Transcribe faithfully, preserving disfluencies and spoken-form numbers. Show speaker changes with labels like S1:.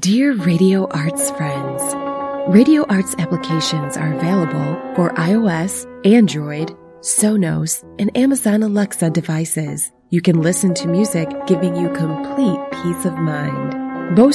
S1: Dear Radio Arts friends, Radio Arts applications are available for iOS, Android, Sonos, and Amazon Alexa devices. You can listen to music giving you complete peace of mind. Most